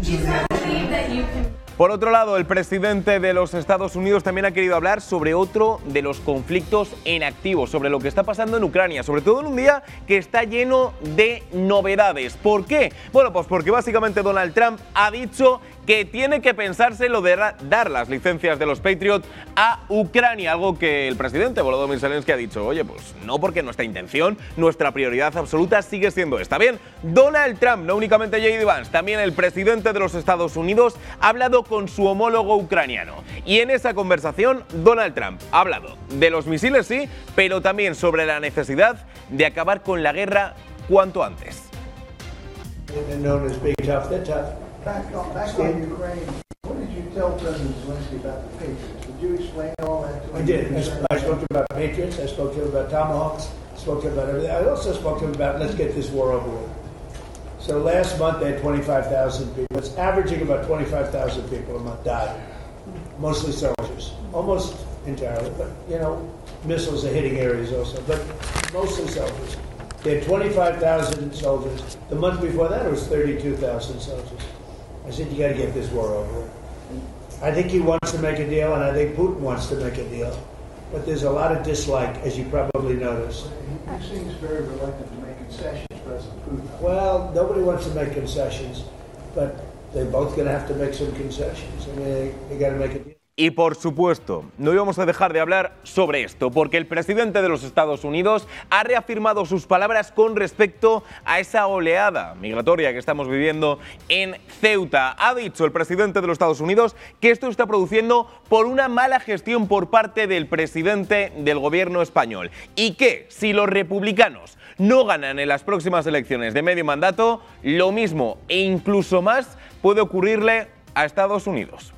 Por otro lado, el presidente de los Estados Unidos también ha querido hablar sobre otro de los conflictos en activo, sobre lo que está pasando en Ucrania, sobre todo en un día que está lleno de novedades. ¿Por qué? Bueno, pues porque básicamente Donald Trump ha dicho que tiene que pensarse lo de dar las licencias de los Patriot a Ucrania, algo que el presidente Volodymyr Zelensky ha dicho, oye, pues no, porque nuestra intención, nuestra prioridad absoluta sigue siendo esta. Bien, Donald Trump, no únicamente J.D. Vance, también el presidente de los Estados Unidos ha hablado con su homólogo ucraniano. Y en esa conversación, Donald Trump ha hablado de los misiles, sí, pero también sobre la necesidad de acabar con la guerra cuanto antes. Back on Ukraine, what did you tell President Zelensky about the Patriots? Did you explain all that to him? I did. I spoke to him about Patriots, I spoke to him about Tomahawks, I spoke to him about everything. I also spoke to him about let's get this war over with. So last month they had 25,000 people. It's averaging about 25,000 people a month died. Mostly soldiers. Almost entirely, but you know, missiles are hitting areas also, but mostly soldiers. They had 25,000 soldiers. The month before that it was 32,000 soldiers. I said, you got to get this war over with. I think he wants to make a deal, and I think Putin wants to make a deal. But there's a lot of dislike, as you probably noticed. He seems very reluctant to make concessions, President Putin. Well, nobody wants to make concessions, but they're both going to have to make some concessions. I mean, they got to make a deal. Y por supuesto, no íbamos a dejar de hablar sobre esto, porque el presidente de los Estados Unidos ha reafirmado sus palabras con respecto a esa oleada migratoria que estamos viviendo en Ceuta. Ha dicho el presidente de los Estados Unidos que esto está produciendo por una mala gestión por parte del presidente del gobierno español y que si los republicanos no ganan en las próximas elecciones de medio mandato, lo mismo e incluso más puede ocurrirle a Estados Unidos.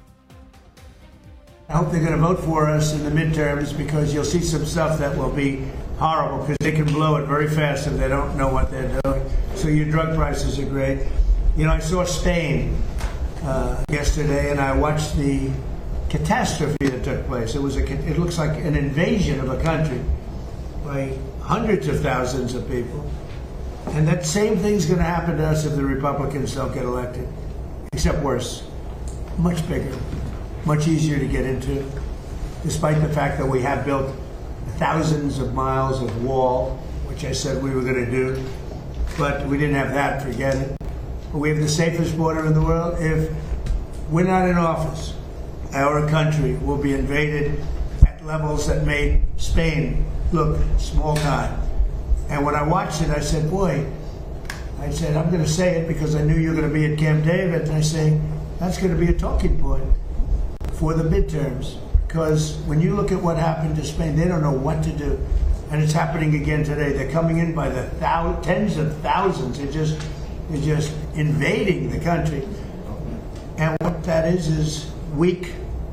I hope they're going to vote for us in the midterms because you'll see some stuff that will be horrible because they can blow it very fast if they don't know what they're doing. So your drug prices are great. You know, I saw Spain yesterday and I watched the catastrophe that took place. It looks like an invasion of a country by hundreds of thousands of people. And that same thing's going to happen to us if the Republicans don't get elected, except worse, much bigger. Much easier to get into, despite the fact that we have built thousands of miles of wall, which I said we were going to do, but we didn't have that, forget it. But we have the safest border in the world. If we're not in office, our country will be invaded at levels that made Spain look small time. And when I watched it, I said, boy, I'm going to say it because I knew you were going to be at Camp David, and I say, that's going to be a talking point for the midterms, because when you look at what happened to Spain, they don't know what to do, and it's happening again today. They're coming in by the tens of thousands. They're just invading the country, and what that is weak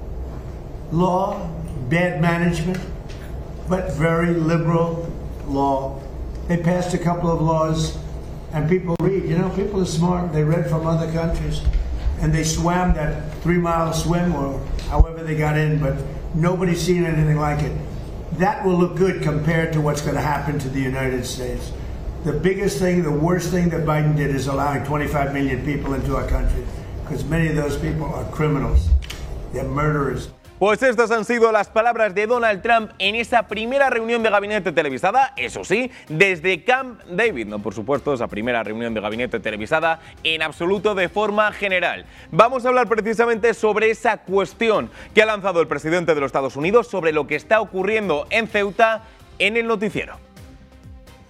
law, bad management, but very liberal law. They passed a couple of laws, and people read. You know, people are smart. They read from other countries. And they swam that 3-mile swim or however they got in, but nobody's seen anything like it. That will look good compared to what's going to happen to the United States. The biggest thing, the worst thing that Biden did is allowing 25 million people into our country, because many of those people are criminals. They're murderers. Pues estas han sido las palabras de Donald Trump en esa primera reunión de gabinete televisada, eso sí, desde Camp David, no por supuesto esa primera reunión de gabinete televisada en absoluto de forma general. Vamos a hablar precisamente sobre esa cuestión que ha lanzado el presidente de los Estados Unidos sobre lo que está ocurriendo en Ceuta en el noticiero.